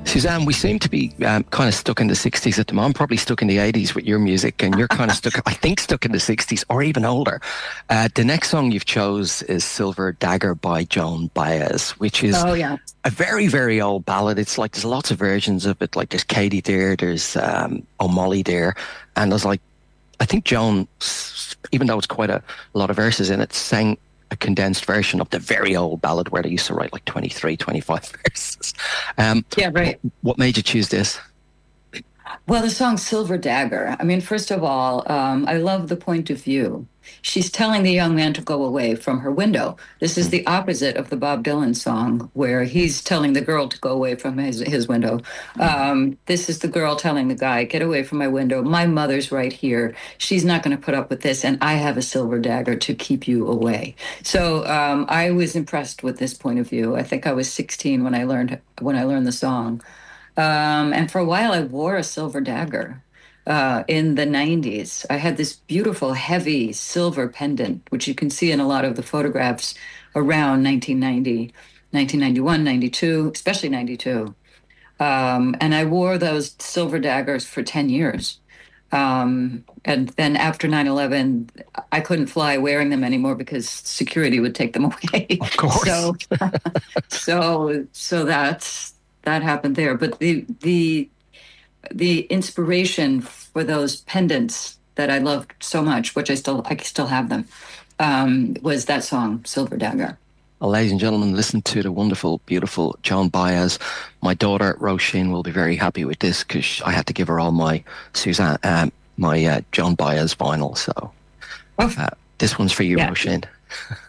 Suzanne, we seem to be kind of stuck in the 60s at the moment. I'm probably stuck in the 80s with your music, and you're kind of stuck, I think, stuck in the 60s or even older. The next song you've chose is Silver Dagger by Joan Baez, which is a very, very old ballad. It's like there's lots of versions of it. Like there's Katie Dear, there's O'Malley Dear, and there's like, I think Joan, even though it's quite a lot of verses in it, sang a condensed version of the very old ballad where they used to write like 23, 25 verses. Yeah, right. What made you choose this? Well, the song Silver Dagger. I mean, first of all, I love the point of view. She's telling the young man to go away from her window. This is the opposite of the Bob Dylan song where he's telling the girl to go away from his window. This is the girl telling the guy, get away from my window. My mother's right here. She's not going to put up with this, and I have a silver dagger to keep you away. So I was impressed with this point of view. I think I was 16 when I learned the song. And for a while, I wore a silver dagger. In the 90s, I had this beautiful, heavy silver pendant, which you can see in a lot of the photographs around 1990, 1991, 92, especially 92. And I wore those silver daggers for 10 years. And then after 9/11, I couldn't fly wearing them anymore because security would take them away. Of course. So that happened there. But the inspiration for those pendants that I loved so much, which I still have them, was that song, Silver Dagger. Well, ladies and gentlemen, listen to the wonderful, beautiful Joan Baez. My daughter, Roisin, will be very happy with this because I had to give her all my my Joan Baez vinyl. So this one's for you, Roisin.